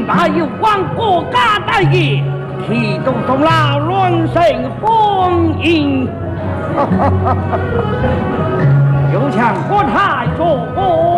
那有关国家大业，启动中老乱成婚姻，有强国太做过。